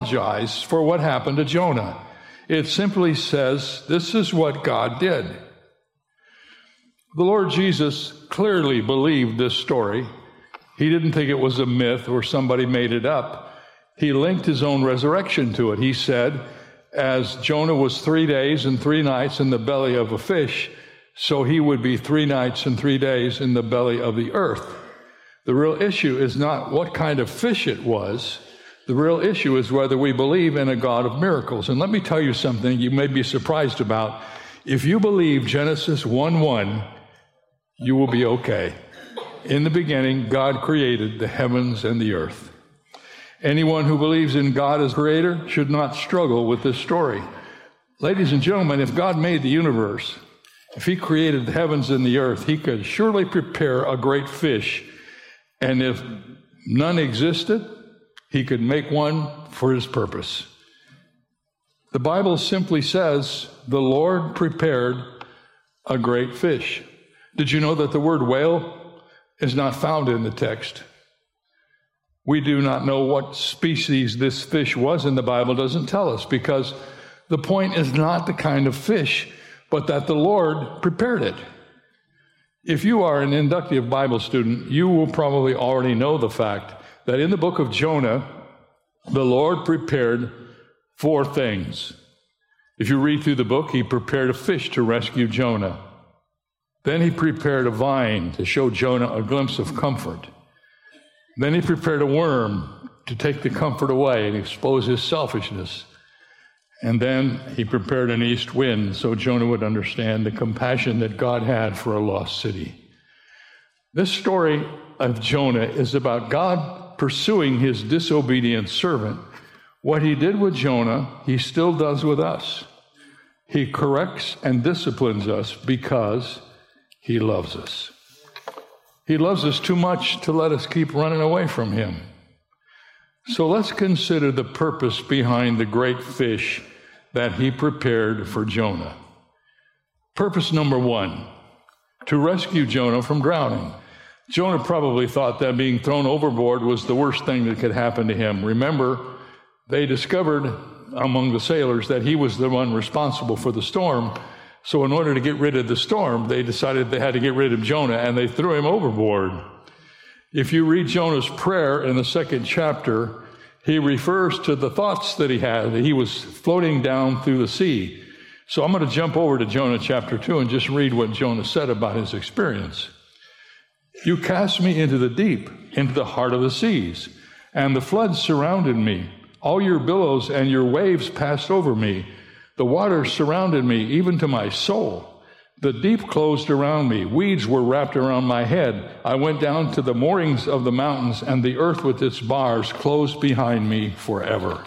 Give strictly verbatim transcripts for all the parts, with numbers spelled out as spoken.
apologize for what happened to Jonah. It simply says, this is what God did. The Lord Jesus clearly believed this story. He didn't think it was a myth or somebody made it up. He linked his own resurrection to it. He said, as Jonah was three days and three nights in the belly of a fish, so he would be three nights and three days in the belly of the earth. The real issue is not what kind of fish it was. The real issue is whether we believe in a God of miracles. And let me tell you something you may be surprised about. If you believe Genesis one one, you will be okay. In the beginning, God created the heavens and the earth. Anyone who believes in God as creator should not struggle with this story. Ladies and gentlemen, if God made the universe, if he created the heavens and the earth, he could surely prepare a great fish. And if none existed, he could make one for his purpose. The Bible simply says, the Lord prepared a great fish. Did you know that the word whale is not found in the text? We do not know what species this fish was, and the Bible doesn't tell us, because the point is not the kind of fish, but that the Lord prepared it. If you are an inductive Bible student, you will probably already know the fact that in the book of Jonah, the Lord prepared four things. If you read through the book, he prepared a fish to rescue Jonah. Then he prepared a vine to show Jonah a glimpse of comfort. Then he prepared a worm to take the comfort away and expose his selfishness. And then he prepared an east wind so Jonah would understand the compassion that God had for a lost city. This story of Jonah is about God pursuing his disobedient servant. What he did with Jonah, he still does with us. He corrects and disciplines us because he loves us. He loves us too much to let us keep running away from him. So let's consider the purpose behind the great fish that he prepared for Jonah. Purpose number one, to rescue Jonah from drowning. Jonah probably thought that being thrown overboard was the worst thing that could happen to him. Remember, they discovered among the sailors that he was the one responsible for the storm. So in order to get rid of the storm, they decided they had to get rid of Jonah, and they threw him overboard. If you read Jonah's prayer in the second chapter, he refers to the thoughts that he had, that he was floating down through the sea. So I'm going to jump over to Jonah chapter two and just read what Jonah said about his experience. You cast me into the deep, into the heart of the seas, and the floods surrounded me. All your billows and your waves passed over me. The waters surrounded me, even to my soul. The deep closed around me. Weeds were wrapped around my head. I went down to the moorings of the mountains, and the earth with its bars closed behind me forever.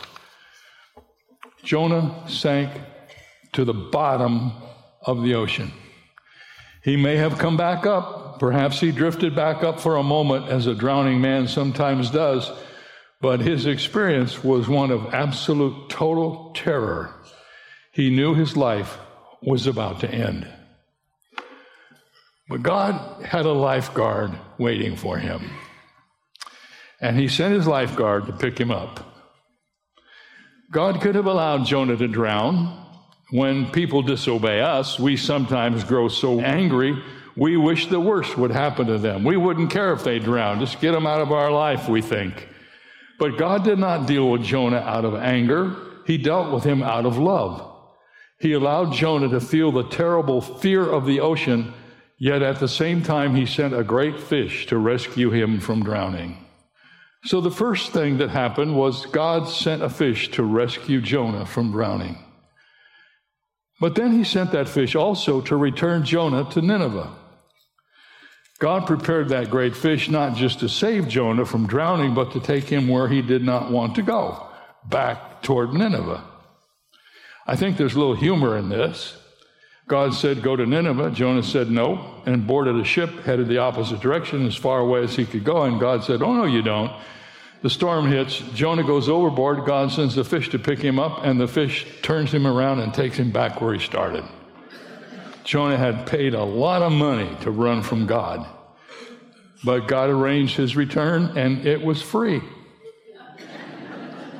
Jonah sank to the bottom of the ocean. He may have come back up. Perhaps he drifted back up for a moment, as a drowning man sometimes does. But his experience was one of absolute total terror. He knew his life was about to end. But God had a lifeguard waiting for him. And he sent his lifeguard to pick him up. God could have allowed Jonah to drown. When people disobey us, we sometimes grow so angry, we wish the worst would happen to them. We wouldn't care if they drowned. Just get them out of our life, we think. But God did not deal with Jonah out of anger. He dealt with him out of love. He allowed Jonah to feel the terrible fear of the ocean, yet at the same time he sent a great fish to rescue him from drowning. So the first thing that happened was God sent a fish to rescue Jonah from drowning. But then he sent that fish also to return Jonah to Nineveh. God prepared that great fish not just to save Jonah from drowning, but to take him where he did not want to go, back toward Nineveh. I think there's a little humor in this. God said, go to Nineveh. Jonah said no, and boarded a ship, headed the opposite direction as far away as he could go. And God said, oh, no, you don't. The storm hits. Jonah goes overboard. God sends the fish to pick him up, and the fish turns him around and takes him back where he started. Jonah had paid a lot of money to run from God. But God arranged his return, and it was free.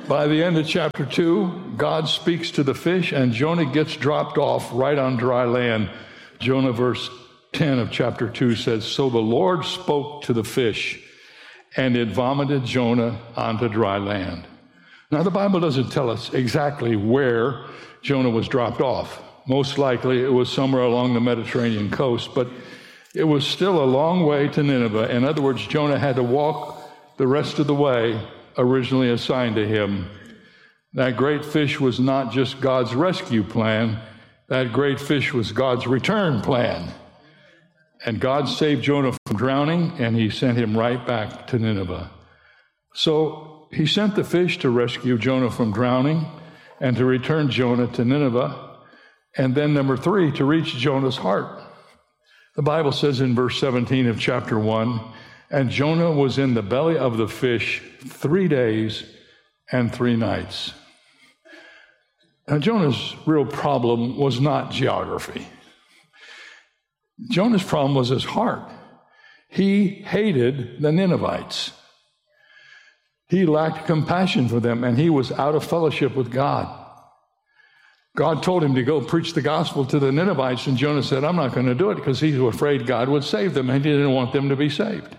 By the end of chapter two, God speaks to the fish, and Jonah gets dropped off right on dry land. Jonah verse ten of chapter two says, "So the Lord spoke to the fish, and it vomited Jonah onto dry land." Now, the Bible doesn't tell us exactly where Jonah was dropped off. Most likely it was somewhere along the Mediterranean coast, but it was still a long way to Nineveh. In other words, Jonah had to walk the rest of the way originally assigned to him. That great fish was not just God's rescue plan. That great fish was God's return plan. And God saved Jonah from drowning, and he sent him right back to Nineveh. So he sent the fish to rescue Jonah from drowning and to return Jonah to Nineveh. And then number three, to reach Jonah's heart. The Bible says in verse seventeen of chapter one, "And Jonah was in the belly of the fish three days and three nights." Now, Jonah's real problem was not geography. Jonah's problem was his heart. He hated the Ninevites. He lacked compassion for them, and he was out of fellowship with God. God told him to go preach the gospel to the Ninevites, and Jonah said, "I'm not going to do it," because he was afraid God would save them, and he didn't want them to be saved.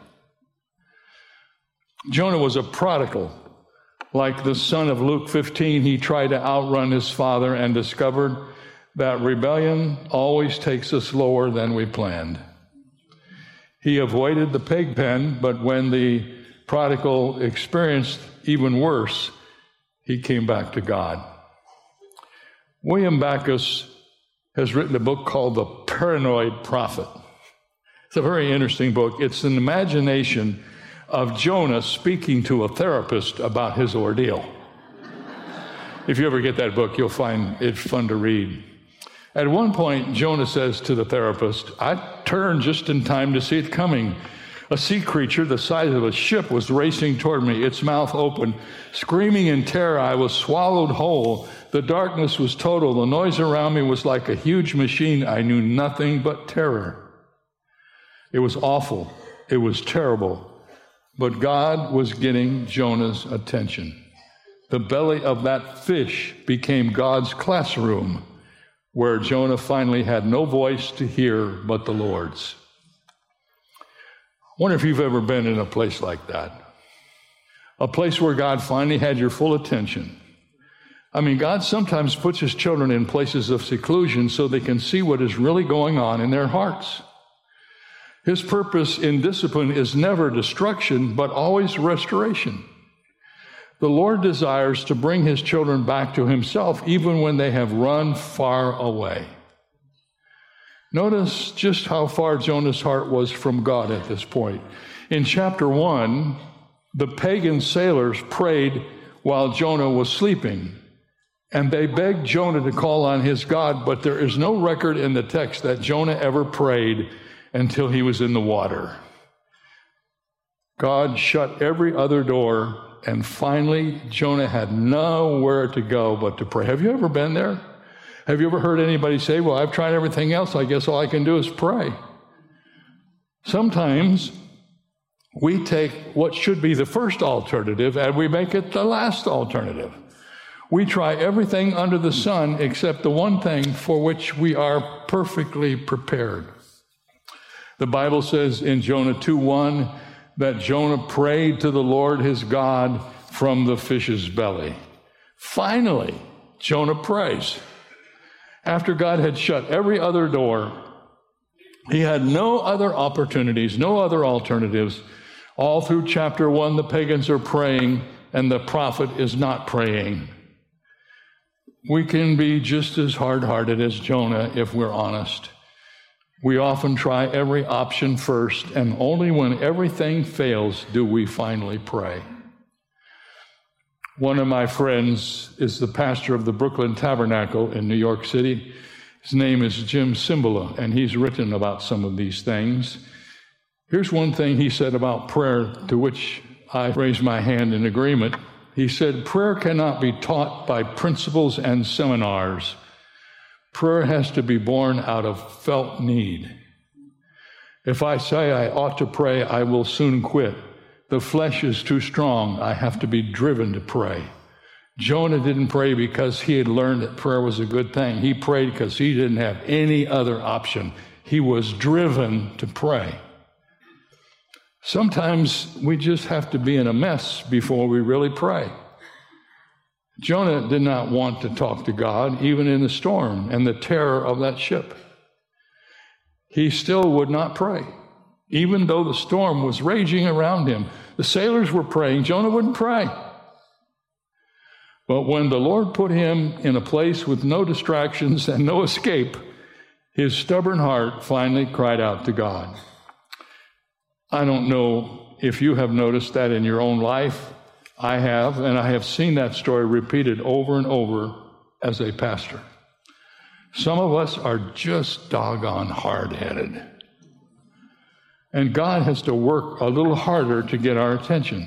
Jonah was a prodigal. Like the son of Luke fifteen, he tried to outrun his father and discovered that rebellion always takes us lower than we planned. He avoided the pig pen, but when the prodigal experienced even worse, he came back to God. William Backus has written a book called The Paranoid Prophet. It's a very interesting book. It's an imagination of Jonah speaking to a therapist about his ordeal. If you ever get that book, you'll find it fun to read. At one point, Jonah says to the therapist, "I turned just in time to see it coming. A sea creature the size of a ship was racing toward me, its mouth open. Screaming in terror, I was swallowed whole. The darkness was total. The noise around me was like a huge machine. I knew nothing but terror." It was awful. It was terrible. But God was getting Jonah's attention. The belly of that fish became God's classroom, where Jonah finally had no voice to hear but the Lord's. I wonder if you've ever been in a place like that. A place where God finally had your full attention. I mean, God sometimes puts his children in places of seclusion so they can see what is really going on in their hearts. His purpose in discipline is never destruction, but always restoration. The Lord desires to bring his children back to himself, even when they have run far away. Notice just how far Jonah's heart was from God at this point. In chapter one, the pagan sailors prayed while Jonah was sleeping, and they begged Jonah to call on his God, but there is no record in the text that Jonah ever prayed until he was in the water. God shut every other door, and finally Jonah had nowhere to go but to pray. Have you ever been there? Have you ever heard anybody say, "Well, I've tried everything else, I guess all I can do is pray"? Sometimes we take what should be the first alternative and we make it the last alternative. We try everything under the sun except the one thing for which we are perfectly prepared. The Bible says in Jonah two one that Jonah prayed to the Lord his God from the fish's belly. Finally, Jonah prays. After God had shut every other door, he had no other opportunities, no other alternatives. All through chapter one, the pagans are praying, and the prophet is not praying. We can be just as hard-hearted as Jonah if we're honest. We often try every option first, and only when everything fails do we finally pray. One of my friends is the pastor of the Brooklyn Tabernacle in New York City. His name is Jim Cymbala, and he's written about some of these things. Here's one thing he said about prayer, to which I raised my hand in agreement. He said, "Prayer cannot be taught by principles and seminars. Prayer has to be born out of felt need. If I say I ought to pray, I will soon quit. The flesh is too strong. I have to be driven to pray. Jonah didn't pray because he had learned that prayer was a good thing. He prayed because he didn't have any other option. He was driven to pray. Sometimes we just have to be in a mess before we really pray. Jonah did not want to talk to God, even in the storm and the terror of that ship. He still would not pray, even though the storm was raging around him. The sailors were praying. Jonah wouldn't pray. But when the Lord put him in a place with no distractions and no escape, his stubborn heart finally cried out to God. I don't know if you have noticed that in your own life. I have, and I have seen that story repeated over and over as a pastor. Some of us are just doggone hard-headed. And God has to work a little harder to get our attention.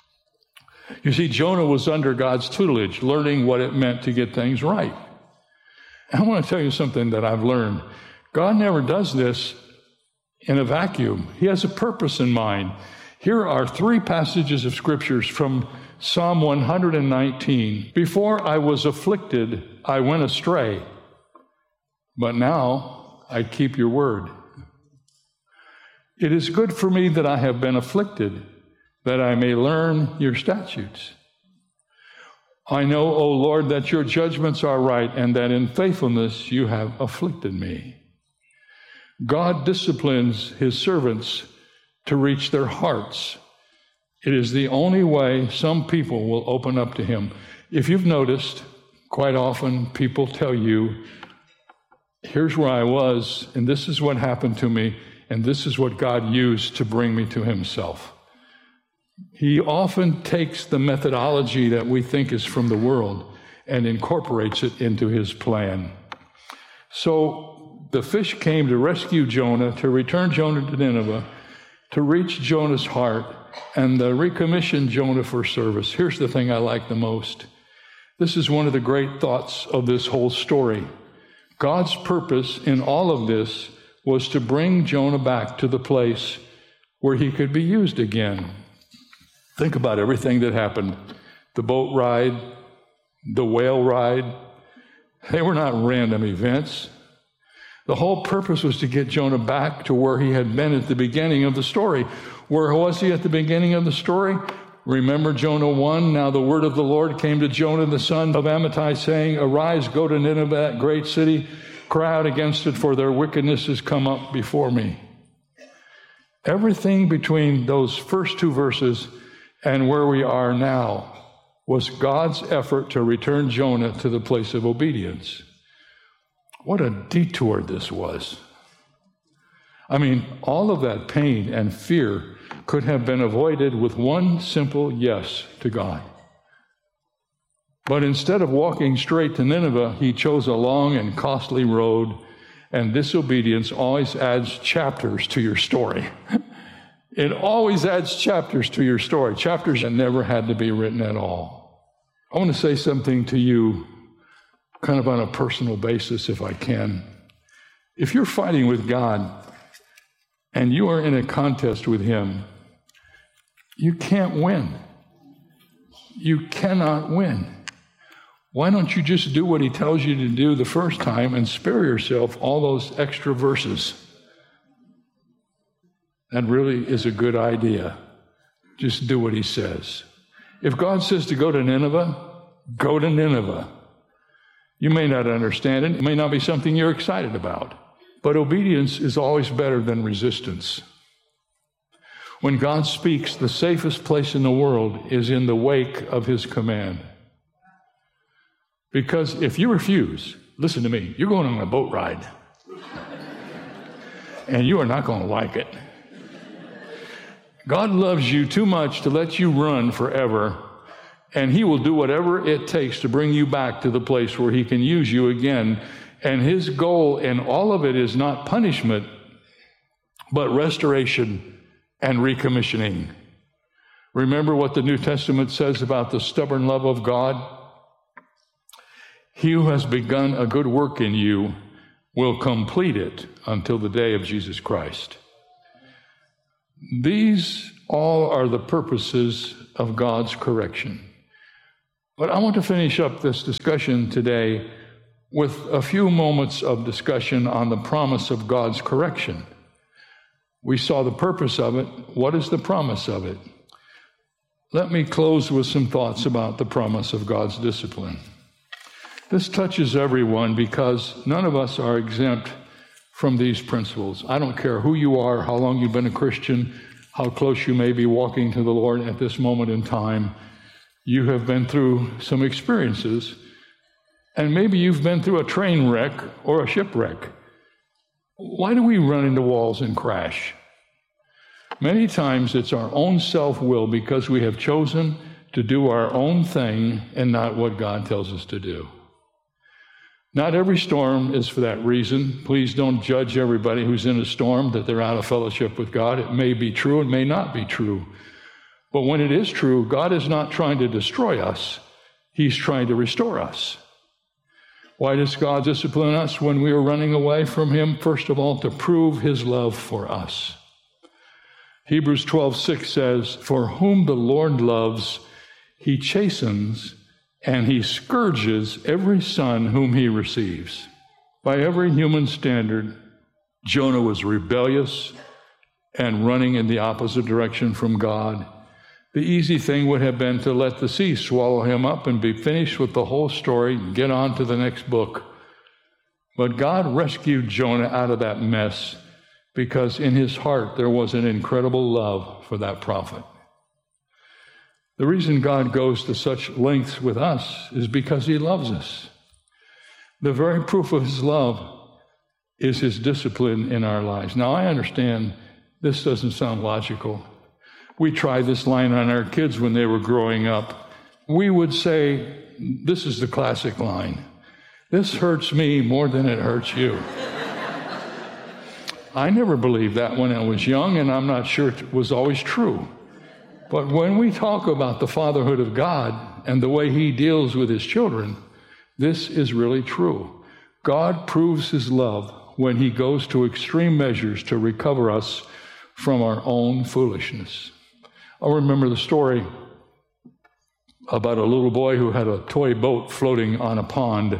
You see, Jonah was under God's tutelage, learning what it meant to get things right. And I want to tell you something that I've learned. God never does this in a vacuum. He has a purpose in mind. Here are three passages of scriptures from Psalm one hundred nineteen. Before I was afflicted, I went astray, but now I keep your word. It is good for me that I have been afflicted, that I may learn your statutes. I know, O Lord, that your judgments are right, and that in faithfulness you have afflicted me. God disciplines his servants to reach their hearts. It is the only way some people will open up to him. If you've noticed, quite often people tell you, here's where I was, and this is what happened to me, and this is what God used to bring me to himself. He often takes the methodology that we think is from the world and incorporates it into his plan. So the fish came to rescue Jonah, to return Jonah to Nineveh, to reach Jonah's heart, and to recommission Jonah for service. Here's the thing I like the most. This is one of the great thoughts of this whole story. God's purpose in all of this was to bring Jonah back to the place where he could be used again. Think about everything that happened. The boat ride, the whale ride, they were not random events. The whole purpose was to get Jonah back to where he had been at the beginning of the story. Where was he at the beginning of the story? Remember Jonah one? Now the word of the Lord came to Jonah, the son of Amittai, saying, Arise, go to Nineveh, that great city, cry out against it, for their wickedness has come up before me. Everything between those first two verses and where we are now was God's effort to return Jonah to the place of obedience. What a detour this was. I mean, all of that pain and fear could have been avoided with one simple yes to God. But instead of walking straight to Nineveh, he chose a long and costly road, and disobedience always adds chapters to your story. It always adds chapters to your story, chapters that never had to be written at all. I want to say something to you kind of on a personal basis, if I can. If you're fighting with God and you are in a contest with him, you can't win. You cannot win. Why don't you just do what he tells you to do the first time and spare yourself all those extra verses? That really is a good idea. Just do what he says. If God says to go to Nineveh, go to Nineveh. You may not understand it. It may not be something you're excited about. But obedience is always better than resistance. When God speaks, the safest place in the world is in the wake of his command. Because if you refuse, listen to me, you're going on a boat ride. And you are not going to like it. God loves you too much to let you run forever, and he will do whatever it takes to bring you back to the place where he can use you again. And his goal in all of it is not punishment, but restoration and recommissioning. Remember what the New Testament says about the stubborn love of God? He who has begun a good work in you will complete it until the day of Jesus Christ. These all are the purposes of God's correction. But I want to finish up this discussion today with a few moments of discussion on the promise of God's correction. We saw the purpose of it. What is the promise of it? Let me close with some thoughts about the promise of God's discipline. This touches everyone because none of us are exempt from these principles. I don't care who you are, how long you've been a Christian, how close you may be walking to the Lord at this moment in time. You have been through some experiences, and maybe you've been through a train wreck or a shipwreck. Why do we run into walls and crash? Many times it's our own self-will because we have chosen to do our own thing and not what God tells us to do. Not every storm is for that reason. Please don't judge everybody who's in a storm that they're out of fellowship with God. It may be true, it may not be true. But when it is true, God is not trying to destroy us. He's trying to restore us. Why does God discipline us when we are running away from Him? First of all, to prove His love for us. Hebrews twelve six says, "For whom the Lord loves, He chastens, and He scourges every son whom He receives." By every human standard, Jonah was rebellious and running in the opposite direction from God. The easy thing would have been to let the sea swallow him up and be finished with the whole story and get on to the next book. But God rescued Jonah out of that mess because in his heart there was an incredible love for that prophet. The reason God goes to such lengths with us is because He loves us. The very proof of His love is His discipline in our lives. Now, I understand this doesn't sound logical. We tried this line on our kids when they were growing up. We would say, this is the classic line, "This hurts me more than it hurts you." I never believed that when I was young, and I'm not sure it was always true. But when we talk about the fatherhood of God and the way He deals with His children, this is really true. God proves His love when He goes to extreme measures to recover us from our own foolishness. I remember the story about a little boy who had a toy boat floating on a pond,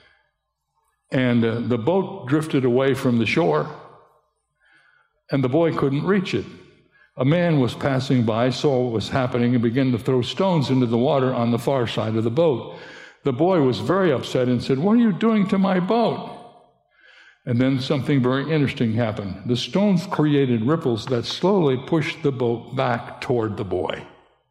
and uh, the boat drifted away from the shore, and the boy couldn't reach it. A man was passing by, saw what was happening, and began to throw stones into the water on the far side of the boat. The boy was very upset and said, "What are you doing to my boat?" And then something very interesting happened. The stones created ripples that slowly pushed the boat back toward the boy.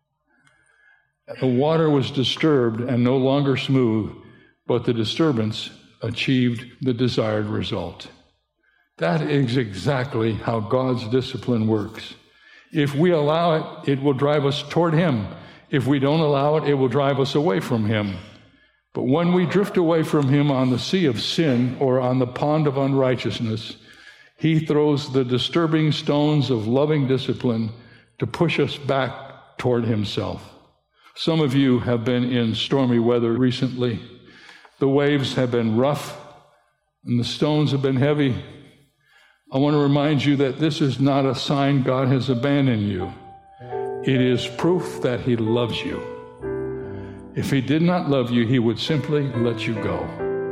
The water was disturbed and no longer smooth, but the disturbance achieved the desired result. That is exactly how God's discipline works. If we allow it, it will drive us toward Him. If we don't allow it, it will drive us away from Him. But when we drift away from Him on the sea of sin or on the pond of unrighteousness, He throws the disturbing stones of loving discipline to push us back toward Himself. Some of you have been in stormy weather recently. The waves have been rough and the stones have been heavy. I want to remind you that this is not a sign God has abandoned you. It is proof that He loves you. If He did not love you, He would simply let you go.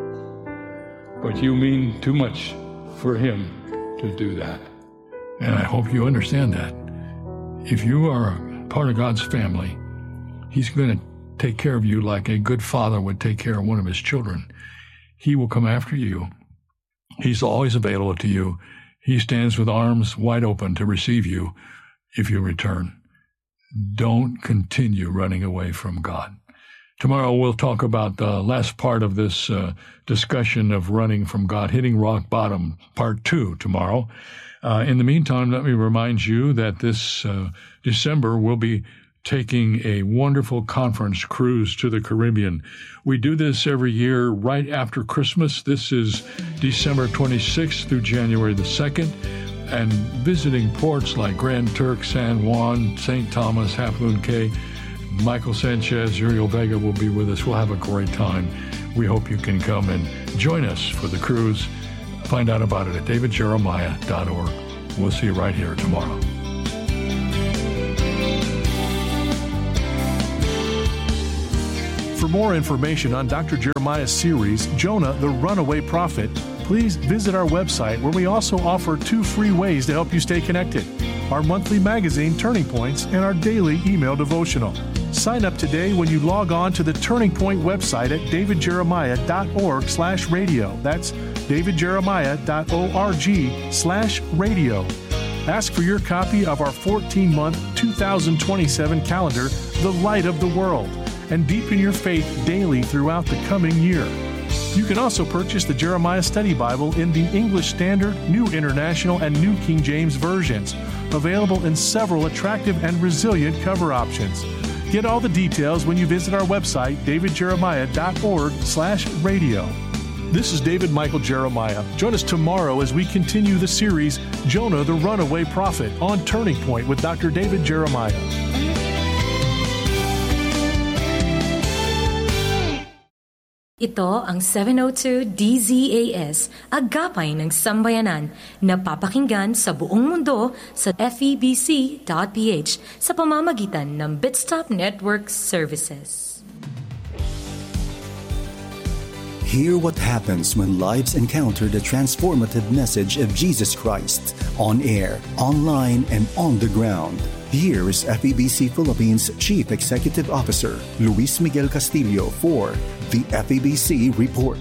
But you mean too much for Him to do that. And I hope you understand that. If you are part of God's family, He's going to take care of you like a good father would take care of one of his children. He will come after you. He's always available to you. He stands with arms wide open to receive you if you return. Don't continue running away from God. Tomorrow we'll talk about the last part of this uh, discussion of running from God, hitting rock bottom, part two tomorrow. Uh, in the meantime, let me remind you that this uh, December we'll be taking a wonderful conference cruise to the Caribbean. We do this every year right after Christmas. This is December twenty-sixth through January the second. And visiting ports like Grand Turk, San Juan, Saint Thomas, Half Moon Cay. Michael Sanchez, Uriel Vega will be with us. We'll have a great time. We hope you can come and join us for the cruise. Find out about it at david jeremiah dot org. We'll see you right here tomorrow. For For more information on Doctor Jeremiah's series, Jonah the Runaway Prophet, please visit our website where we also offer two free ways to help you stay connected: our monthly magazine, Turning Points, and our daily email devotional. Sign up today when you log on to the Turning Point website at davidjeremiah.org slash radio. That's davidjeremiah.org slash radio. Ask for your copy of our fourteen-month two thousand twenty-seven calendar, The Light of the World, and deepen your faith daily throughout the coming year. You can also purchase the Jeremiah Study Bible in the English Standard, New International, and New King James versions, available in several attractive and resilient cover options. Get all the details when you visit our website, davidjeremiah.org slash radio. This is David Michael Jeremiah. Join us tomorrow as we continue the series, Jonah the Runaway Prophet, on Turning Point with Doctor David Jeremiah. Ito ang seven oh two D Z A S, agapay ng sambayanan, napapakinggan sa buong mundo sa F E B C dot P H sa pamamagitan ng Bitstop Network Services. Hear what happens when lives encounter the transformative message of Jesus Christ on air, online, and on the ground. Here is F E B C Philippines Chief Executive Officer Luis Miguel Castillo for the F E B C Report.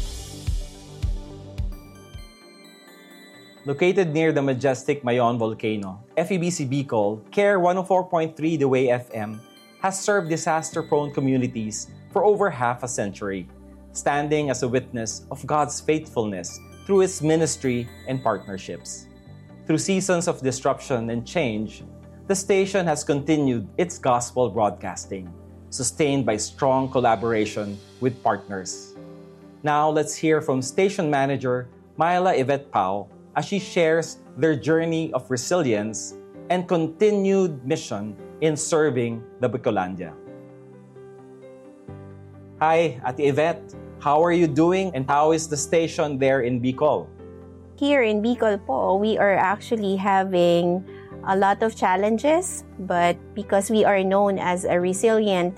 Located near the majestic Mayon volcano, F E B C Bicol, Care one oh four point three The Way F M has served disaster-prone communities for over half a century, standing as a witness of God's faithfulness through its ministry and partnerships. Through seasons of disruption and change, the station has continued its gospel broadcasting, sustained by strong collaboration with partners. Now, let's hear from station manager Myla Yvette Pao as she shares their journey of resilience and continued mission in serving the Bicolandia. Hi, Ate Yvette. How are you doing and how is the station there in Bicol? Here in Bicol po, we are actually having a lot of challenges, but because we are known as a resilient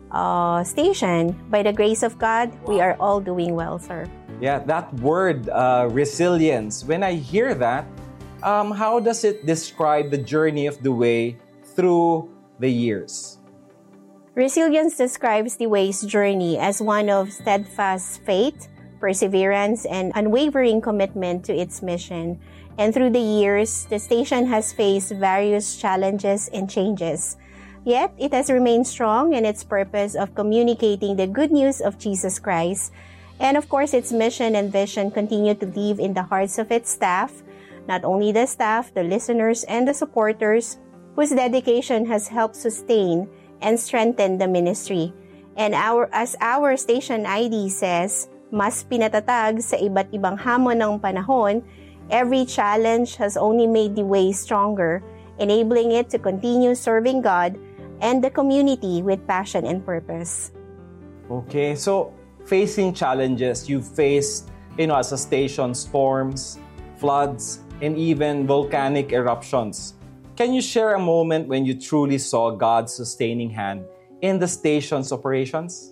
uh, station, by the grace of God, we are all doing well, sir. Yeah, that word, uh, resilience, when I hear that, um, how does it describe the journey of the way through the years? Resilience describes the way's journey as one of steadfast faith, perseverance, and unwavering commitment to its mission. And through the years, the station has faced various challenges and changes. Yet, it has remained strong in its purpose of communicating the good news of Jesus Christ. And of course, its mission and vision continue to live in the hearts of its staff, not only the staff, the listeners, and the supporters, whose dedication has helped sustain and strengthen the ministry. And our, as our station I D says, mas pinatatag sa iba't ibang hamon ng panahon, every challenge has only made the way stronger, enabling it to continue serving God and the community with passion and purpose. Okay, so facing challenges, you've faced, you know, as a station, storms, floods, and even volcanic eruptions. Can you share a moment when you truly saw God's sustaining hand in the station's operations?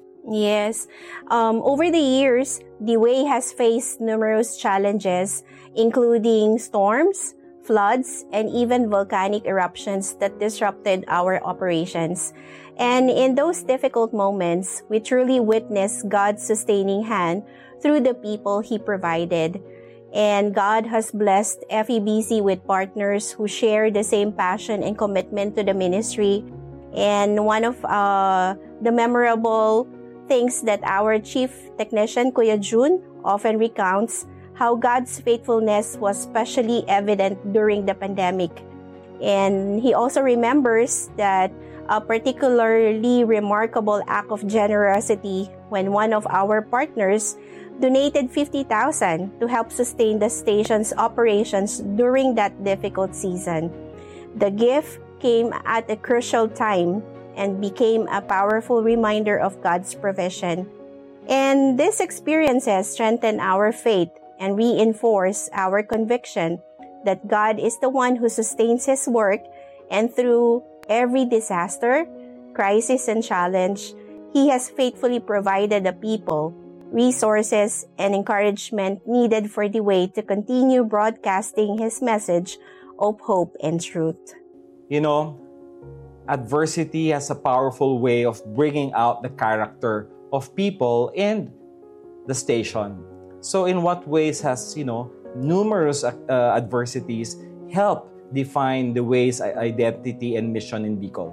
Yes. Um, over the years, the way has faced numerous challenges, including storms, floods, and even volcanic eruptions that disrupted our operations. And in those difficult moments, we truly witnessed God's sustaining hand through the people He provided. And God has blessed F E B C with partners who share the same passion and commitment to the ministry. And one of uh, the memorable things that our chief technician, Kuya June, often recounts how God's faithfulness was especially evident during the pandemic. And he also remembers that a particularly remarkable act of generosity when one of our partners donated fifty thousand dollars to help sustain the station's operations during that difficult season. The gift came at a crucial time and became a powerful reminder of God's provision. And these experiences strengthen our faith and reinforce our conviction that God is the one who sustains His work, and through every disaster, crisis, and challenge, He has faithfully provided the people resources and encouragement needed for the way to continue broadcasting His message of hope and truth. You know, adversity has a powerful way of bringing out the character of people and the station. So in what ways has, you know, numerous uh, adversities helped define the Way's identity and mission in Bicol?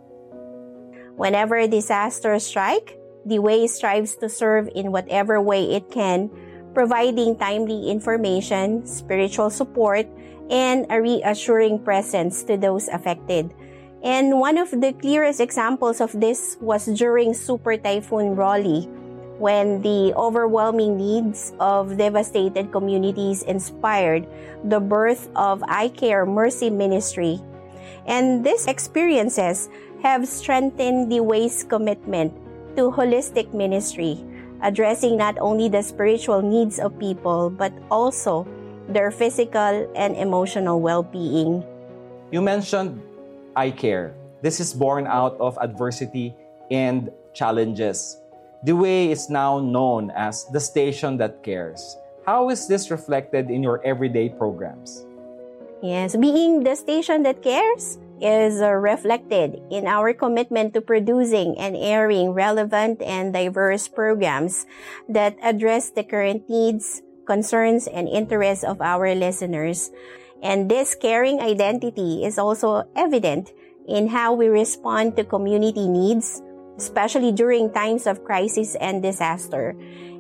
Whenever disasters strike, the Way strives to serve in whatever way it can, providing timely information, spiritual support, and a reassuring presence to those affected. And one of the clearest examples of this was during Super Typhoon Rolly, when the overwhelming needs of devastated communities inspired the birth of iCare Mercy Ministry. And these experiences have strengthened the Way's commitment to holistic ministry, addressing not only the spiritual needs of people, but also their physical and emotional well-being. You mentioned iCare. This is born out of adversity and challenges. The Way is now known as the station that cares. How is this reflected in your everyday programs? Yes, being the station that cares is uh, reflected in our commitment to producing and airing relevant and diverse programs that address the current needs, concerns, and interests of our listeners. And this caring identity is also evident in how we respond to community needs, especially during times of crisis and disaster.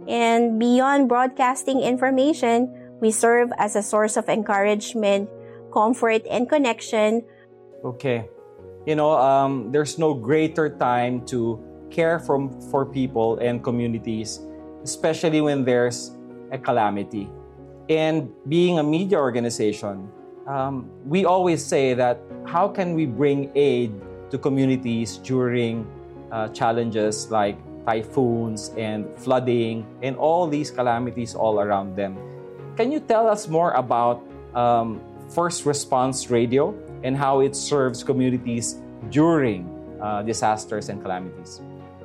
And beyond broadcasting information, we serve as a source of encouragement, comfort, and connection. Okay. You know, um, there's no greater time to care from, for people and communities, especially when there's a calamity. And being a media organization, um, we always say that how can we bring aid to communities during uh, challenges like typhoons and flooding and all these calamities all around them. Can you tell us more about um, First Response Radio and how it serves communities during uh, disasters and calamities?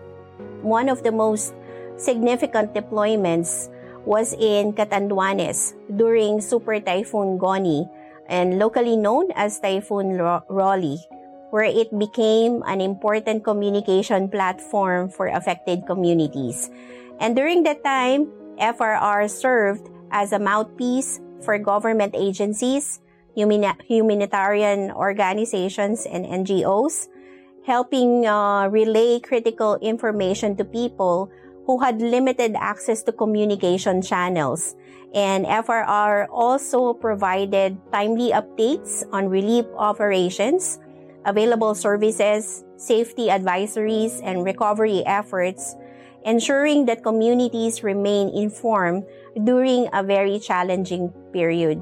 One of the most significant deployments was in Catanduanes during Super Typhoon Goni, and locally known as Typhoon Rolly, where it became an important communication platform for affected communities. And during that time, F R R served as a mouthpiece for government agencies, humanitarian organizations, and N G Os, helping uh, relay critical information to people who had limited access to communication channels. And F R R also provided timely updates on relief operations, available services, safety advisories, and recovery efforts, ensuring that communities remain informed during a very challenging period.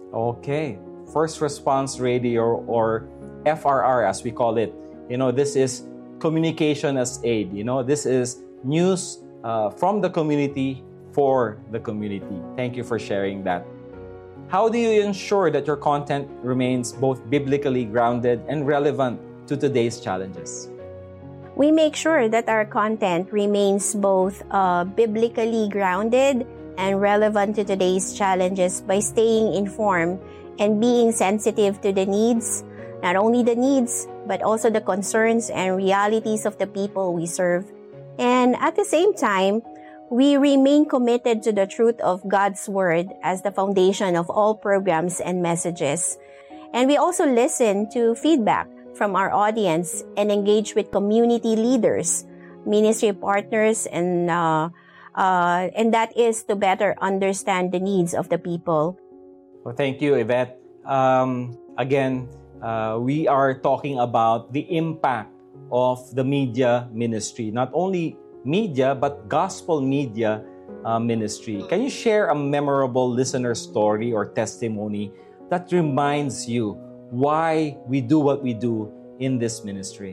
Okay. First Response Radio, or F R R as we call it. You know, this is communication as aid. You know, this is news uh, from the community for the community. Thank you for sharing that. How do you ensure that your content remains both biblically grounded and relevant to today's challenges? We make sure that our content remains both uh, biblically grounded and relevant to today's challenges by staying informed and being sensitive to the needs, not only the needs, but also the concerns and realities of the people we serve. And at the same time, we remain committed to the truth of God's Word as the foundation of all programs and messages. And we also listen to feedback from our audience and engage with community leaders, ministry partners, and uh, uh, and that is to better understand the needs of the people. Well, thank you, Yvette. Um, again, uh, we are talking about the impact of the media ministry, not only media, but gospel media uh, ministry. Can you share a memorable listener story or testimony that reminds you why we do what we do in this ministry?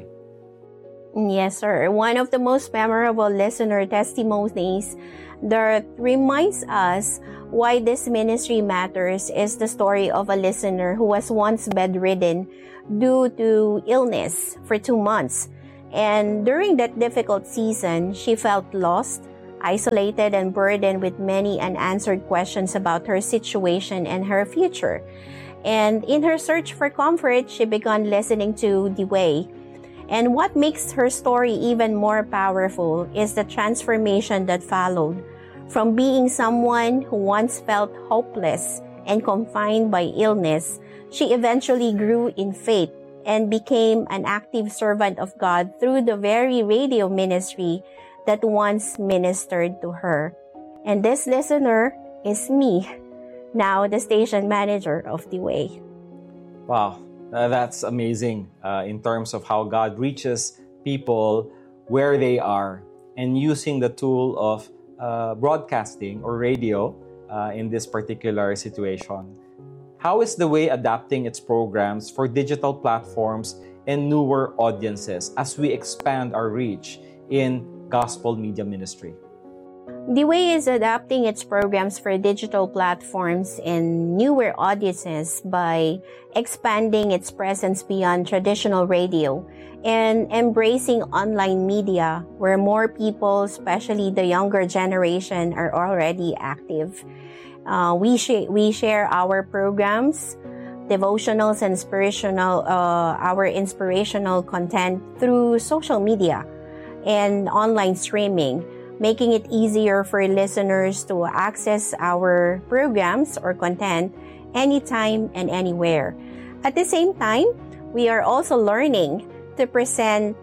Yes, sir. One of the most memorable listener testimonies that reminds us why this ministry matters is the story of a listener who was once bedridden due to illness for two months. And during that difficult season, she felt lost, isolated, and burdened with many unanswered questions about her situation and her future. And in her search for comfort, she began listening to The Way. And what makes her story even more powerful is the transformation that followed. From being someone who once felt hopeless and confined by illness, she eventually grew in faith and became an active servant of God through the very radio ministry that once ministered to her. And this listener is me, now the station manager of The Way. Wow, uh, that's amazing uh, in terms of how God reaches people where they are and using the tool of uh, broadcasting or radio uh, in this particular situation. How is The Way adapting its programs for digital platforms and newer audiences as we expand our reach in gospel media ministry? The Way is adapting its programs for digital platforms and newer audiences by expanding its presence beyond traditional radio and embracing online media where more people, especially the younger generation, are already active. Uh, we, sh- we share our programs, devotionals, and inspirational, uh, our inspirational content through social media and online streaming, making it easier for listeners to access our programs or content anytime and anywhere. At the same time, we are also learning to present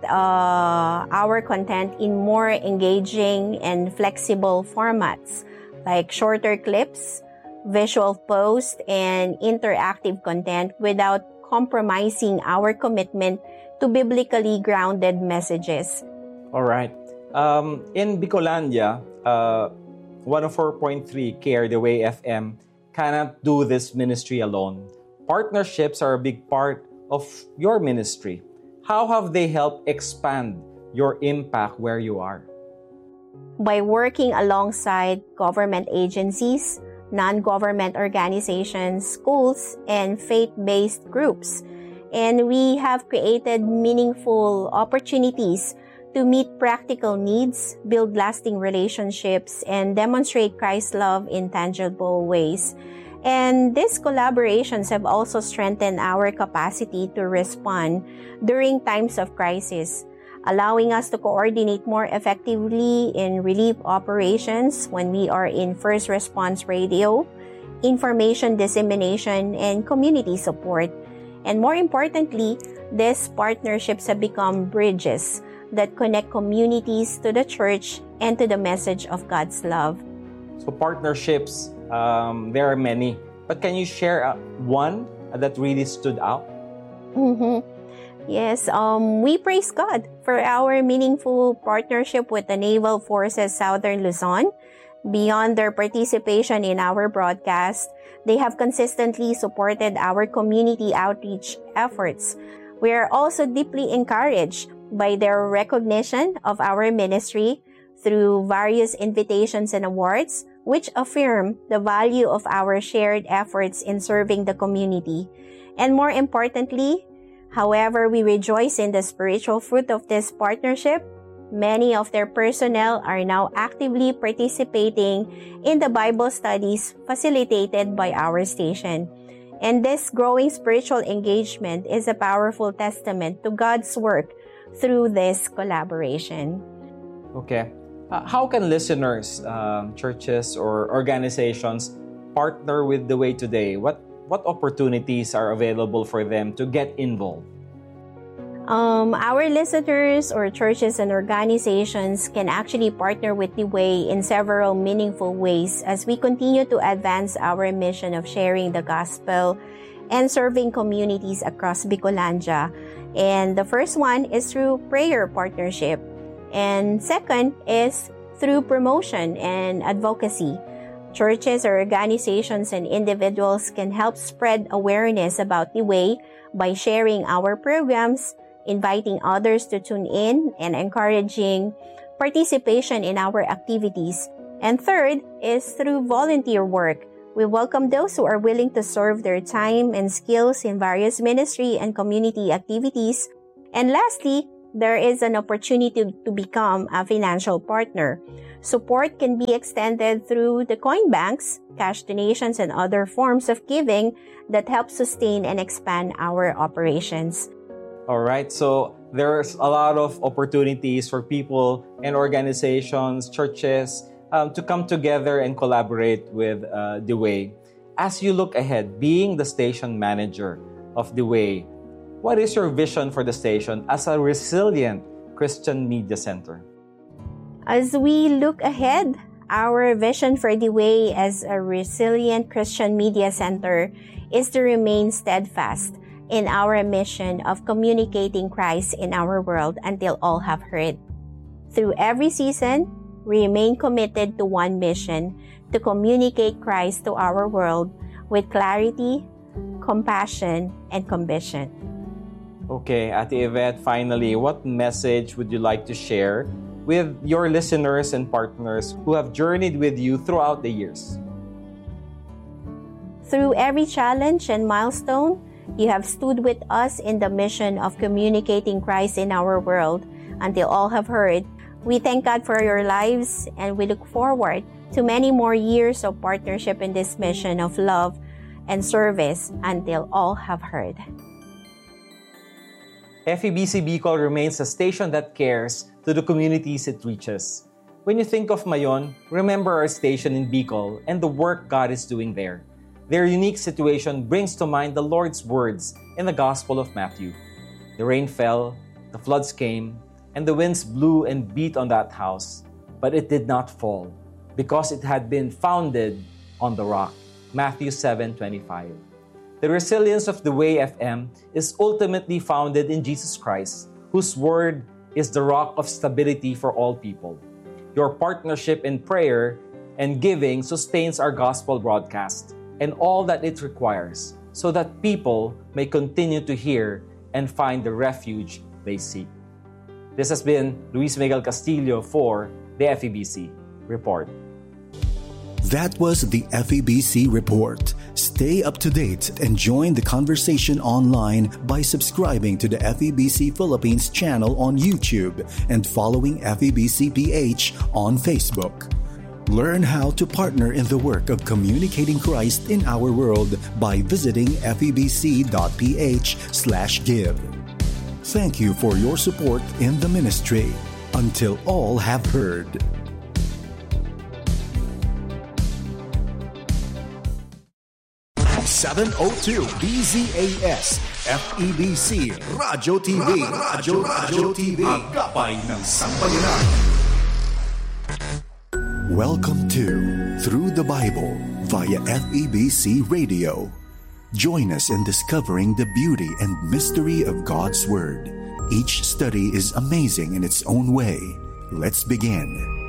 uh, our content in more engaging and flexible formats, like shorter clips, visual posts, and interactive content without compromising our commitment to biblically grounded messages. All right. Um, in Bicolandia, uh, one oh four point three CARE, The Way F M, cannot do this ministry alone. Partnerships are a big part of your ministry. How have they helped expand your impact where you are? By working alongside government agencies, non-government organizations, schools, and faith-based groups. And we have created meaningful opportunities to meet practical needs, build lasting relationships, and demonstrate Christ's love in tangible ways. And these collaborations have also strengthened our capacity to respond during times of crisis, allowing us to coordinate more effectively in relief operations when we are in first response radio, information dissemination, and community support. And more importantly, these partnerships have become bridges that connect communities to the church and to the message of God's love. So partnerships, um, there are many. But can you share uh, one that really stood out? Mm-hmm. Yes, um, we praise God for our meaningful partnership with the Naval Forces Southern Luzon. Beyond their participation in our broadcast, they have consistently supported our community outreach efforts. We are also deeply encouraged by their recognition of our ministry through various invitations and awards, which affirm the value of our shared efforts in serving the community. And more importantly, however we rejoice in the spiritual fruit of this partnership, many of their personnel are now actively participating in the Bible studies facilitated by our station. And this growing spiritual engagement is a powerful testament to God's work through this collaboration. Okay. Uh, how can listeners, um, churches, or organizations partner with The Way today? What what opportunities are available for them to get involved? Um, our listeners or churches and organizations can actually partner with The Way in several meaningful ways as we continue to advance our mission of sharing the gospel and serving communities across Bicolandia. And the first one is through prayer partnership. And second is through promotion and advocacy. Churches or organizations and individuals can help spread awareness about The Way by sharing our programs, inviting others to tune in, and encouraging participation in our activities. And third is through volunteer work. We welcome those who are willing to serve their time and skills in various ministry and community activities. And lastly, there is an opportunity to, to become a financial partner. Support can be extended through the coin banks, cash donations, and other forms of giving that help sustain and expand our operations. All right, so there's a lot of opportunities for people and organizations, churches, um, to come together and collaborate with uh, The Way. As you look ahead, being the station manager of The Way, what is your vision for the station as a resilient Christian media center? As we look ahead, our vision for The Way as a resilient Christian media center is to remain steadfast in our mission of communicating Christ in our world until all have heard. Through every season, we remain committed to one mission, to communicate Christ to our world with clarity, compassion, and conviction. Okay, Ate Yvette, finally, what message would you like to share with your listeners and partners who have journeyed with you throughout the years? Through every challenge and milestone, you have stood with us in the mission of communicating Christ in our world until all have heard. We thank God for your lives, and we look forward to many more years of partnership in this mission of love and service until all have heard. F E B C Bicol remains a station that cares to the communities it reaches. When you think of Mayon, remember our station in Bicol and the work God is doing there. Their unique situation brings to mind the Lord's words in the Gospel of Matthew. The rain fell, the floods came, and the winds blew and beat on that house, but it did not fall, because it had been founded on the rock. Matthew seven twenty-five. The resilience of The Way F M is ultimately founded in Jesus Christ, whose word is the rock of stability for all people. Your partnership in prayer and giving sustains our gospel broadcast and all that it requires, so that people may continue to hear and find the refuge they seek. This has been Luis Miguel Castillo for the F E B C Report. That was the F E B C Report. Stay up to date and join the conversation online by subscribing to the F E B C Philippines channel on YouTube and following F E B C P H on Facebook. Learn how to partner in the work of communicating Christ in our world by visiting febc.ph slash give. Thank you for your support in the ministry. Until all have heard. seven oh two B Z A S F E B C Radyo T V Radyo Radyo T V Agapay ng Sambayanan. Welcome to Through the Bible via F E B C Radio. Join us in discovering the beauty and mystery of God's Word. Each study is amazing in its own way. Let's begin.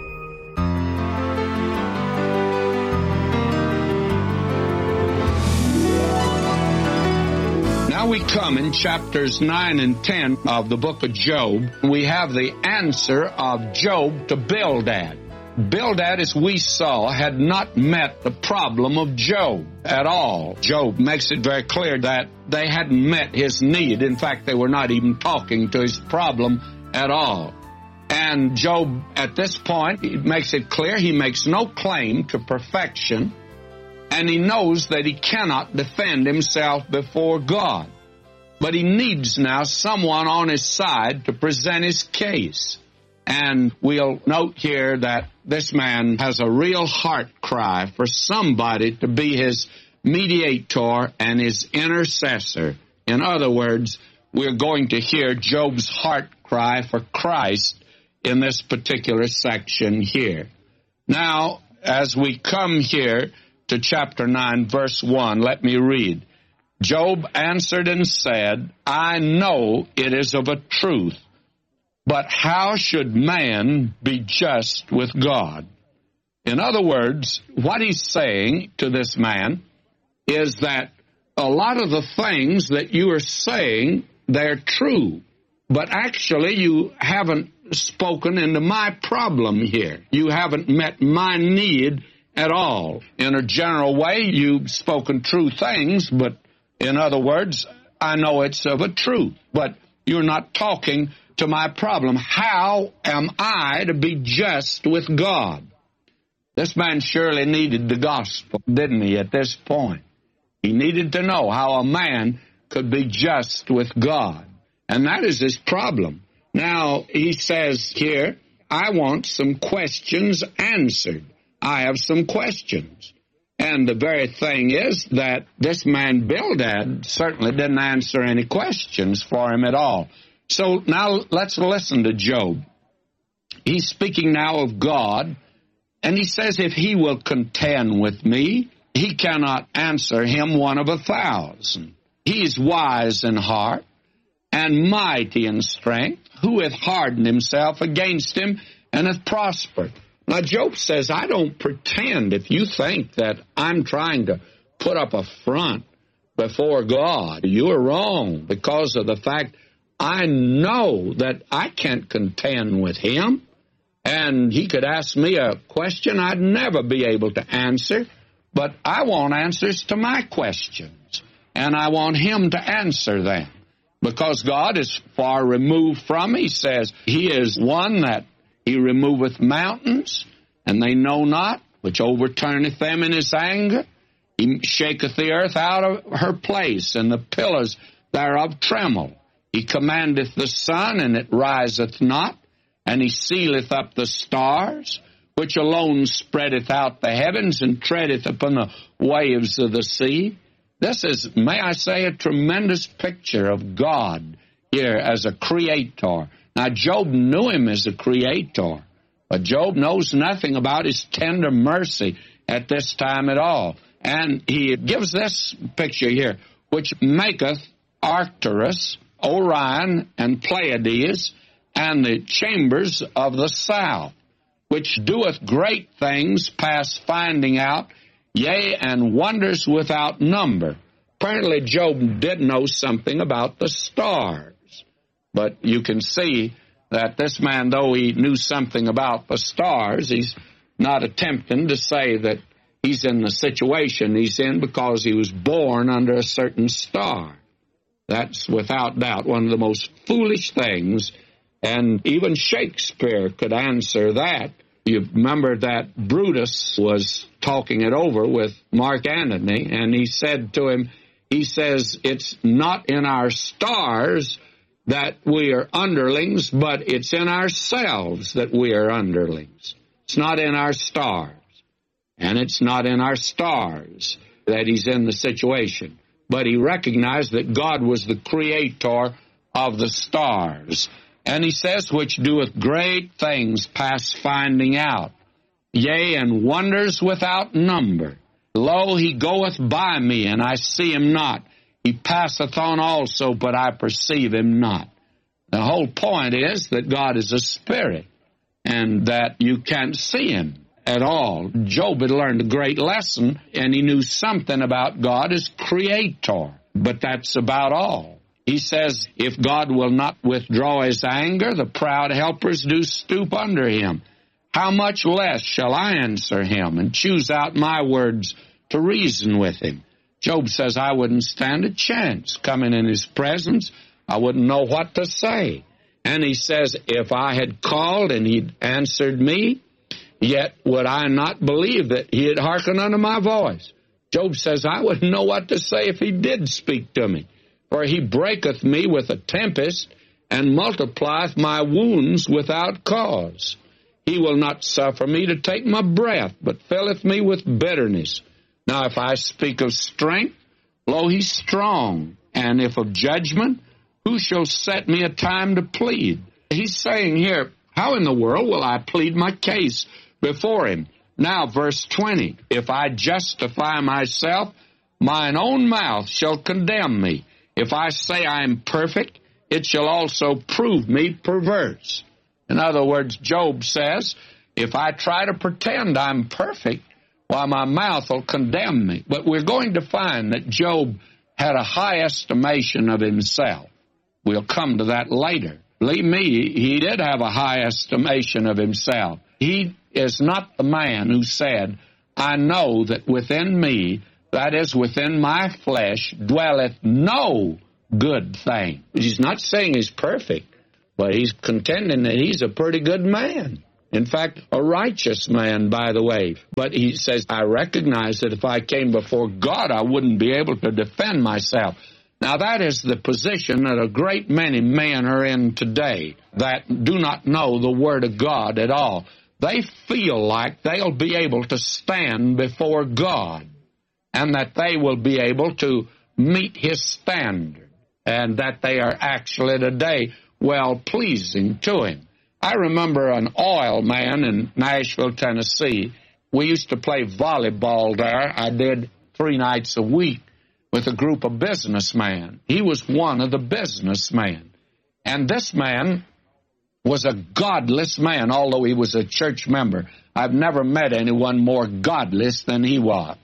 Now we come in chapters nine and ten of the book of Job. We have the answer of Job to Bildad. Bildad, as we saw, had not met the problem of Job at all. Job makes it very clear that they hadn't met his need. In fact, they were not even talking to his problem at all. And Job, at this point, he makes it clear he makes no claim to perfection, and he knows that he cannot defend himself before God. But he needs now someone on his side to present his case. And we'll note here that this man has a real heart cry for somebody to be his mediator and his intercessor. In other words, we're going to hear Job's heart cry for Christ in this particular section here. Now, as we come here to chapter nine, verse one, let me read. Job answered and said, I know it is of a truth, but how should man be just with God? In other words, what he's saying to this man is that a lot of the things that you are saying, they're true, but actually you haven't spoken into my problem here. You haven't met my need at all. In a general way, you've spoken true things, but in other words, I know it's of a truth, but you're not talking to my problem. How am I to be just with God? This man surely needed the gospel, didn't he, at this point? He needed to know how a man could be just with God. And that is his problem. Now, he says here, I want some questions answered. I have some questions. And the very thing is that this man Bildad certainly didn't answer any questions for him at all. So now let's listen to Job. He's speaking now of God, and he says, if he will contend with me, he cannot answer him one of a thousand. He is wise in heart and mighty in strength, who hath hardened himself against him and hath prospered. Now, Job says, I don't pretend. If you think that I'm trying to put up a front before God, you are wrong, because of the fact I know that I can't contend with him, and he could ask me a question I'd never be able to answer, but I want answers to my questions, and I want him to answer them, because God is far removed from me. He says he is one that he removeth mountains, and they know not, which overturneth them in his anger. He shaketh the earth out of her place, and the pillars thereof tremble. He commandeth the sun, and it riseth not, and he sealeth up the stars, which alone spreadeth out the heavens, and treadeth upon the waves of the sea. This is, may I say, a tremendous picture of God here as a creator. Now, Job knew him as a creator, but Job knows nothing about his tender mercy at this time at all. And he gives this picture here, which maketh Arcturus, Orion, and Pleiades, and the chambers of the south, which doeth great things past finding out, yea, and wonders without number. Apparently, Job did know something about the stars. But you can see that this man, though he knew something about the stars, he's not attempting to say that he's in the situation he's in because he was born under a certain star. That's without doubt one of the most foolish things, and even Shakespeare could answer that. You remember that Brutus was talking it over with Mark Antony, and he said to him, he says, it's not in our stars that we are underlings, but it's in ourselves that we are underlings. It's not in our stars, and it's not in our stars that he's in the situation. But he recognized that God was the creator of the stars. And he says, which doeth great things past finding out, yea, and wonders without number. Lo, he goeth by me, and I see him not. He passeth on also, but I perceive him not. The whole point is that God is a spirit, and that you can't see him at all. Job had learned a great lesson, and he knew something about God as creator, but that's about all. He says, if God will not withdraw his anger, the proud helpers do stoop under him. How much less shall I answer him and choose out my words to reason with him? Job says, I wouldn't stand a chance coming in his presence. I wouldn't know what to say. And he says, if I had called and he'd answered me, yet would I not believe that he had hearkened unto my voice. Job says, I wouldn't know what to say if he did speak to me. For he breaketh me with a tempest, and multiplieth my wounds without cause. He will not suffer me to take my breath, but filleth me with bitterness. Now if I speak of strength, lo, he's strong. And if of judgment, who shall set me a time to plead? He's saying here, how in the world will I plead my case before him? Now, verse twenty, if I justify myself, mine own mouth shall condemn me. If I say I am perfect, it shall also prove me perverse. In other words, Job says, if I try to pretend I'm perfect, why, my mouth will condemn me. But we're going to find that Job had a high estimation of himself. We'll come to that later. Believe me, he did have a high estimation of himself. He is not the man who said, I know that within me, that is, within my flesh, dwelleth no good thing. He's not saying he's perfect, But he's contending that he's a pretty good man. In fact, a righteous man, by the way. But he says, I recognize that if I came before God, I wouldn't be able to defend myself. Now, that is the position that a great many men are in today that do not know the Word of God at all. They feel like they'll be able to stand before God and that they will be able to meet His standard and that they are actually today well-pleasing to Him. I remember an oil man in Nashville, Tennessee. We used to play volleyball there. I did three nights a week with a group of businessmen. He was one of the businessmen. And this man was a godless man, although he was a church member. I've never met anyone more godless than he was.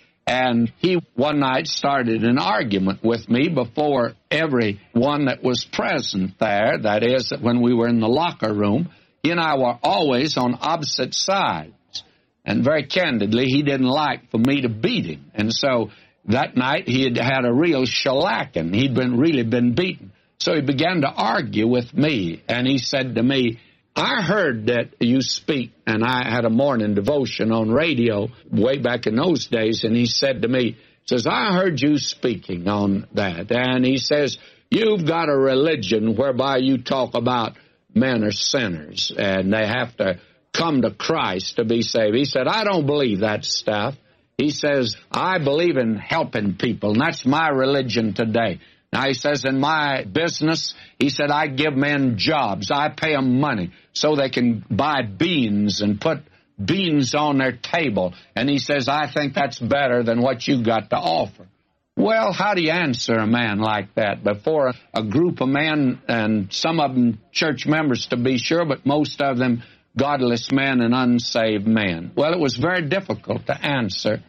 And he one night started an argument with me before everyone that was present there. That is, when we were in the locker room, he and I were always on opposite sides. And very candidly, he didn't like for me to beat him. And so that night he had had a real shellacking. He'd been really been beaten. So he began to argue with me. And he said to me, I heard that you speak, and I had a morning devotion on radio way back in those days, and he said to me, says, I heard you speaking on that. And he says, you've got a religion whereby you talk about men are sinners, and they have to come to Christ to be saved. He said, I don't believe that stuff. He says, I believe in helping people, and that's my religion today. Now, he says, in my business, he said, I give men jobs. I pay them money so they can buy beans and put beans on their table. And he says, I think that's better than what you got to offer. Well, how do you answer a man like that before a group of men, and some of them church members to be sure, but most of them godless men and unsaved men? Well, it was very difficult to answer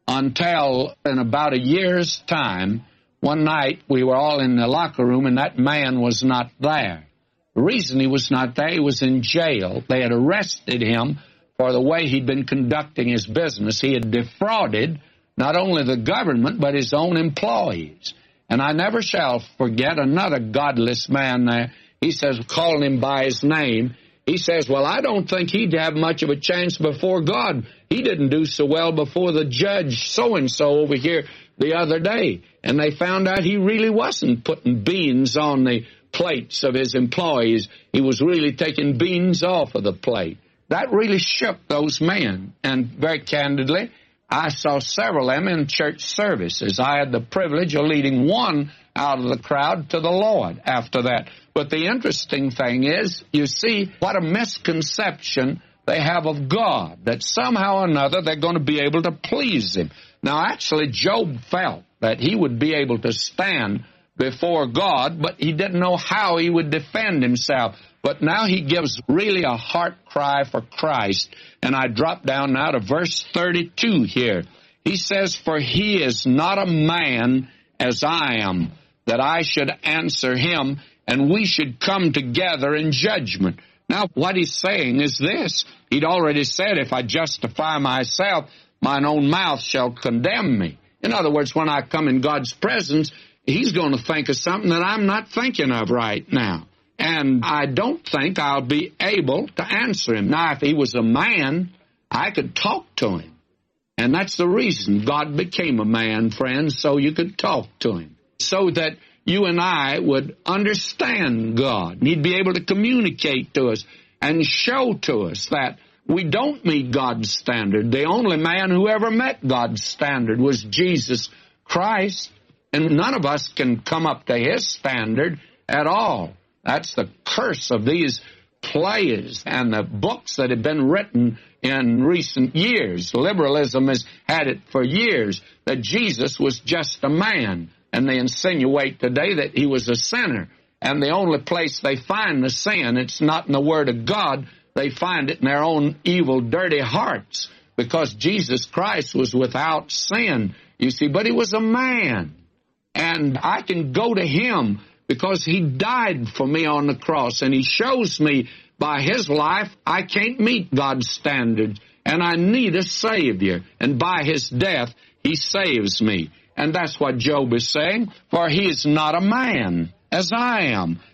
until in about a year's time, one night, we were all in the locker room, and that man was not there. The reason he was not there, he was in jail. They had arrested him for the way he'd been conducting his business. He had defrauded not only the government, but his own employees. And I never shall forget another godless man there. He says, calling him by his name, he says, well, I don't think he'd have much of a chance before God. He didn't do so well before the judge so-and-so over here the other day. And they found out he really wasn't putting beans on the plates of his employees. He was really taking beans off of the plate. That really shook those men. And very candidly, I saw several of them in church services. I had the privilege of leading one out of the crowd to the Lord after that. But the interesting thing is, you see what a misconception they have of God, that somehow or another they're going to be able to please Him. Now, actually, Job felt that he would be able to stand before God, but he didn't know how he would defend himself. But now he gives really a heart cry for Christ. And I drop down now to verse thirty-two here. He says, for he is not a man as I am, that I should answer him, and we should come together in judgment. Now, what he's saying is this. He'd already said, if I justify myself, mine own mouth shall condemn me. In other words, when I come in God's presence, He's going to think of something that I'm not thinking of right now. And I don't think I'll be able to answer Him. Now, if He was a man, I could talk to Him. And that's the reason God became a man, friends, so you could talk to Him. So that you and I would understand God. And He'd be able to communicate to us and show to us that we don't meet God's standard. The only man who ever met God's standard was Jesus Christ. And none of us can come up to His standard at all. That's the curse of these plays and the books that have been written in recent years. Liberalism has had it for years, that Jesus was just a man. And they insinuate today that He was a sinner. And the only place they find the sin, it's not in the Word of God. They find it in their own evil, dirty hearts, because Jesus Christ was without sin, you see, but He was a man. And I can go to Him because He died for me on the cross, and He shows me by His life I can't meet God's standards, and I need a Savior, and by His death He saves me. And that's what Job is saying, for he is not a man as I am,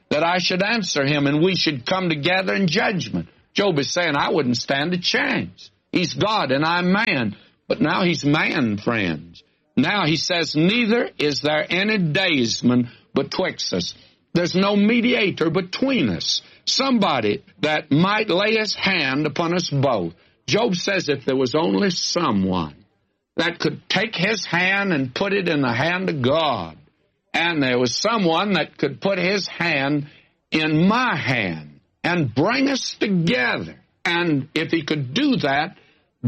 that I should answer him and we should come together in judgment. Job is saying, I wouldn't stand a chance. He's God and I'm man. But now he's man, friends. Now he says, neither is there any daysman betwixt us. There's no mediator between us. Somebody that might lay his hand upon us both. Job says if there was only someone that could take his hand and put it in the hand of God, and there was someone that could put his hand in my hand and bring us together, and if he could do that,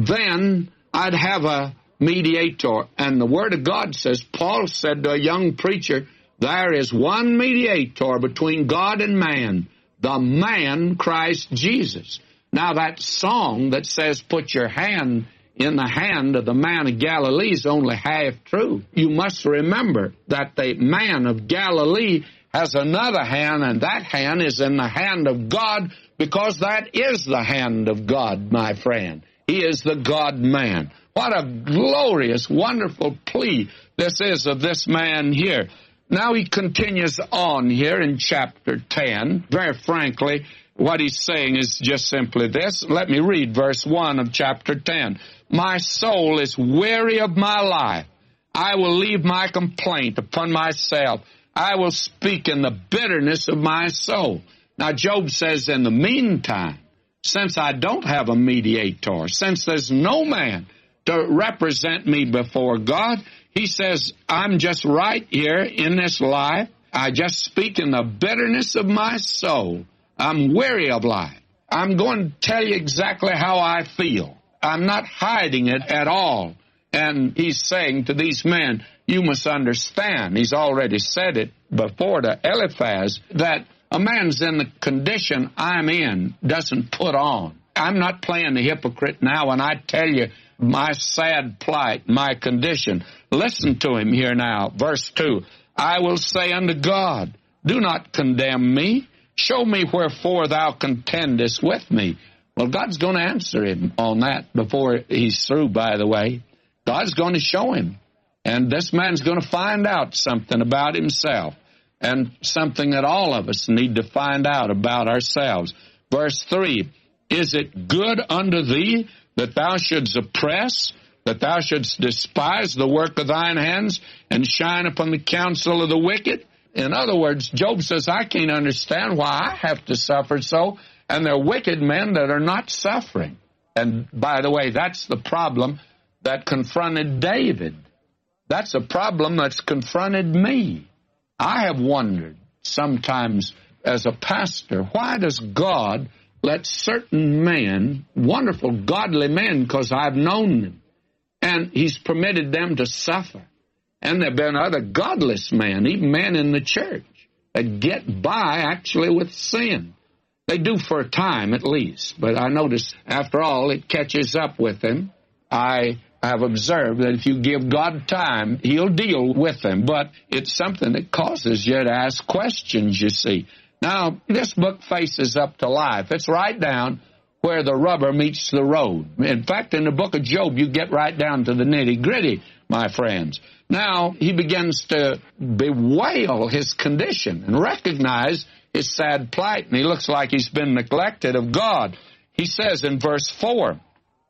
then I'd have a mediator. And the Word of God says, Paul said to a young preacher, there is one mediator between God and man, the man Christ Jesus. Now that song that says put your hand in the hand of the man of Galilee is only half true. You must remember that the man of Galilee has another hand, and that hand is in the hand of God, because that is the hand of God, my friend. He is the God-man. What a glorious, wonderful plea this is of this man here. Now he continues on here in chapter ten. Very frankly, what he's saying is just simply this. Let me read verse one of chapter ten. My soul is weary of my life. I will leave my complaint upon myself. I will speak in the bitterness of my soul. Now Job says, in the meantime, since I don't have a mediator, since there's no man to represent me before God, he says, I'm just right here in this life. I just speak in the bitterness of my soul. I'm weary of life. I'm going to tell you exactly how I feel. I'm not hiding it at all. And he's saying to these men, you must understand, he's already said it before to Eliphaz, that a man's in the condition I'm in doesn't put on. I'm not playing the hypocrite now when I tell you my sad plight, my condition. Listen to him here now, verse two. I will say unto God, do not condemn me. Show me wherefore thou contendest with me. Well, God's going to answer him on that before he's through, by the way. God's going to show him. And this man's going to find out something about himself, and something that all of us need to find out about ourselves. Verse three, is it good unto thee that thou shouldst oppress, that thou shouldst despise the work of thine hands, and shine upon the counsel of the wicked? In other words, Job says, I can't understand why I have to suffer so, and there are wicked men that are not suffering. And by the way, that's the problem that confronted David. That's a problem that's confronted me. I have wondered sometimes as a pastor, why does God let certain men, wonderful godly men, because I've known them, and he's permitted them to suffer. And there have been other godless men, even men in the church, that get by actually with sin. They do for a time at least, but I notice after all it catches up with them. I have observed that if you give God time, he'll deal with them, but it's something that causes you to ask questions, you see. Now, this book faces up to life. It's right down where the rubber meets the road. In fact, in the book of Job, you get right down to the nitty-gritty, my friends. Now, he begins to bewail his condition and recognize his sad plight, and he looks like he's been neglected of God. He says in verse four,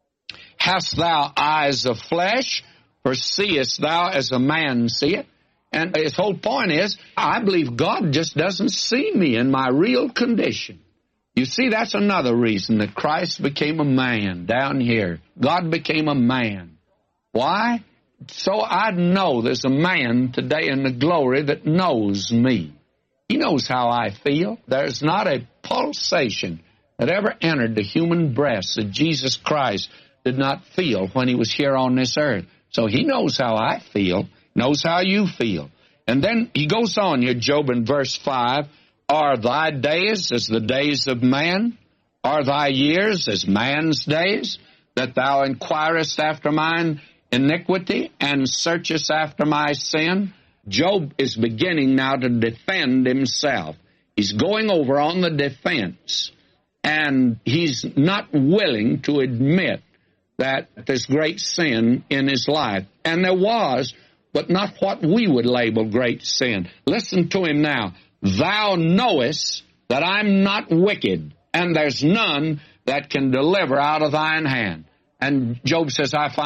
hast thou eyes of flesh, or seest thou as a man seeth? And his whole point is, I believe God just doesn't see me in my real condition. You see, that's another reason that Christ became a man down here. God became a man. Why? So I know there's a man today in the glory that knows me. He knows how I feel. There's not a pulsation that ever entered the human breast that Jesus Christ did not feel when he was here on this earth. So he knows how I feel, knows how you feel. And then he goes on here, Job, in verse five, are thy days as the days of man? Are thy years as man's days? That thou inquirest after mine iniquity and searchest after my sin? Job is beginning now to defend himself. He's going over on the defense, and he's not willing to admit that there's great sin in his life. And there was, but not what we would label great sin. Listen to him now. Thou knowest that I'm not wicked, and there's none that can deliver out of thine hand. And Job says, I find